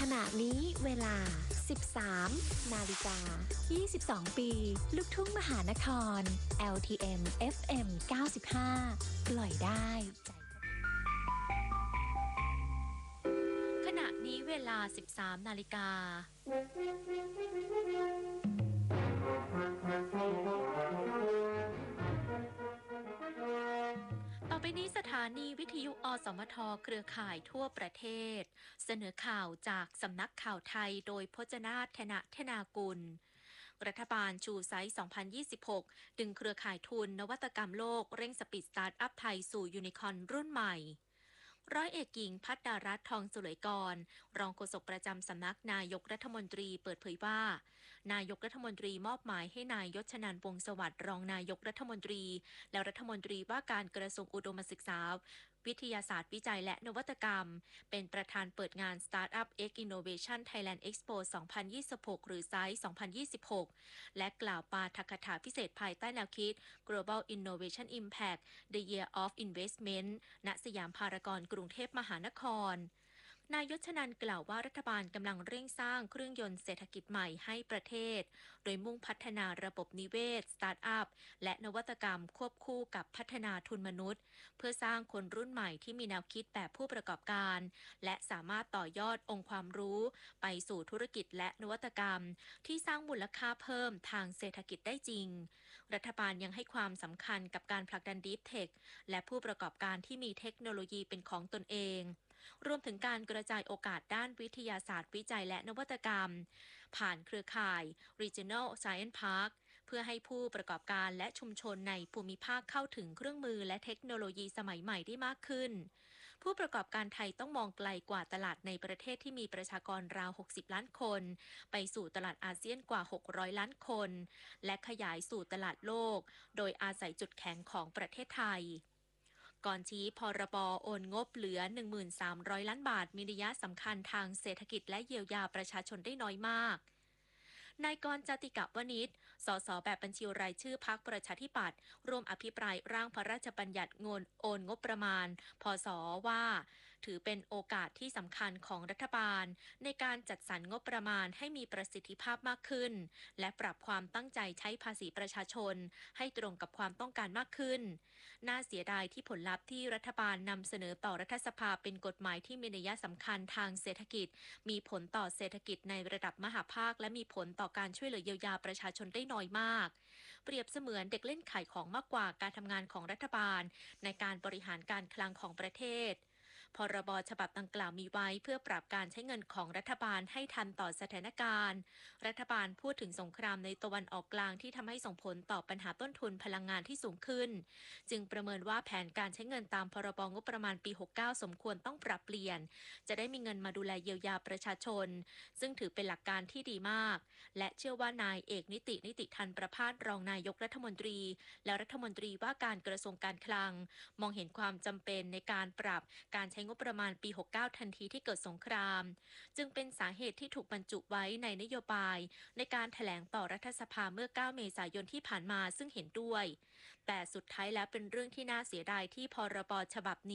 ขณะนี้เวลา 13 นาฬิกา 22 ปี ลูกทุ่งมหานคร LTM FM 95 ปล่อยได้ใจขณะนี้เวลา 13 นาฬิกาต่อไปนี้สถานีวิทยุอสมทเครือข่ายทั่วประเทศเสนอข่าวจากสำนักข่าวไทยโดยพจนาถ ธนากุลรัฐบาลชูไซส์ 2026 ดึงเครือข่ายทุนนวัตกรรมโลกเร่งสปีดสตาร์ทอัพไทยสู่ยูนิคอร์นรุ่นใหม่ร้อยเอกหญิงภัทรดารัตน์ ทองสุไหลกรรองโฆษกประจำสำนักนายกรัฐมนตรีเปิดเผยว่านายกรัฐมนตรีมอบหมายให้นายยศชนันท์ วงศ์สวัสดิ์รองนายกรัฐมนตรีและรัฐมนตรีว่าการกระทรวงอุดมศึกษาวิทยาศาสตร์วิจัยและนวัตกรรมเป็นประธานเปิดงาน Startup X Innovation Thailand Expo 2026 หรือ SITE 2026 และกล่าวปาฐกถาพิเศษภายใต้แนวคิด Global Innovation Impact The Year of Investment ณ สยามพารากอนกรุงเทพมหานครนายยศชนันท์กล่าวว่ารัฐบาลกำลังเร่งสร้างเครื่องยนต์เศรษฐกิจใหม่ให้ประเทศโดยมุ่งพัฒนาระบบนิเวศสตาร์ทอัพและนวัตกรรมควบคู่กับพัฒนาทุนมนุษย์เพื่อสร้างคนรุ่นใหม่ที่มีแนวคิดแบบผู้ประกอบการและสามารถต่อยอดองค์ความรู้ไปสู่ธุรกิจและนวัตกรรมที่สร้างมูลค่าเพิ่มทางเศรษฐกิจได้จริงรัฐบาลยังให้ความสำคัญกับการผลักดันดีฟเทคและผู้ประกอบการที่มีเทคโนโลยีเป็นของตนเองรวมถึงการกระจายโอกาสด้านวิทยาศาสตร์วิจัยและนวัตกรรมผ่านเครือข่าย Regional Science Park เพื่อให้ผู้ประกอบการและชุมชนในภูมิภาคเข้าถึงเครื่องมือและเทคโนโลยีสมัยใหม่ได้มากขึ้นผู้ประกอบการไทยต้องมองไกลกว่าตลาดในประเทศที่มีประชากรราว 60 ล้านคนไปสู่ตลาดอาเซียนกว่า 600 ล้านคนและขยายสู่ตลาดโลกโดยอาศัยจุดแข็งของประเทศไทยก่อนชี้พรบโอนงบเหลือ 13,000 ล้านบาทมีนัยสำคัญทางเศรษฐกิจและเยียวยาประชาชนได้น้อยมากนายกรณ์ จติกวณิช สสแบบบัญชีรายชื่อพรรคประชาธิปัตย์ร่วมอภิปรายร่างพระราชบัญญัติโอนงบประมาณพศว่าถือเป็นโอกาสที่สำคัญของรัฐบาลในการจัดสรรงบประมาณให้มีประสิทธิภาพมากขึ้นและปรับความตั้งใจใช้ภาษีประชาชนให้ตรงกับความต้องการมากขึ้นน่าเสียดายที่ผลลัพธ์ที่รัฐบาลนำเสนอต่อรัฐสภาเป็นกฎหมายที่มีนัยสำคัญทางเศรษฐกิจมีผลต่อเศรษฐกิจในระดับมหาภาคและมีผลต่อการช่วยเหลือเยียวยาประชาชนได้น้อยมากเปรียบเสมือนเด็กเล่นขายของมากกว่าการทำงานของรัฐบาลในการบริหารการคลังของประเทศพรบฉบับดังกล่าวมีไว้เพื่อปรับการใช้เงินของรัฐบาลให้ทันต่อสถานการณ์รัฐบาลพูดถึงสงครามในตะวันออกกลางที่ทำให้ส่งผลต่อปัญหาต้นทุนพลังงานที่สูงขึ้นจึงประเมินว่าแผนการใช้เงินตามพรบงบประมาณปี 69 สมควรต้องปรับเปลี่ยนจะได้มีเงินมาดูแลเยียวยาประชาชนซึ่งถือเป็นหลักการที่ดีมากและเชื่อว่านายเอกนิติทันประภาสรองนายกรัฐมนตรีและรัฐมนตรีว่าการกระทรวงการคลังมองเห็นความจำเป็นในการปรับการใช้งบประมาณปี 69 ทันทีที่เกิดสงครามจึงเป็นสาเหตุที่ถูกบรรจุไว้ในนโยบายในการแถลงต่อรัฐสภาเมื่อ 9 เมษายนที่ผ่านมาซึ่งเห็นด้วยแต่สุดท้ายแล้วเป็นเรื่องที่น่าเสียดายที่พรบฉบับนี้